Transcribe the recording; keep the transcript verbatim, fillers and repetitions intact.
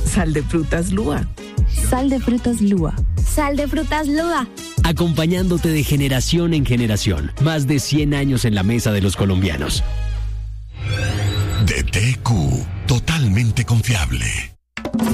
Sal de frutas Lúa. Sal de frutas Lúa. Sal de frutas Lúa. Acompañándote de generación en generación. Más de cien años en la mesa de los colombianos. D T Q, totalmente confiable.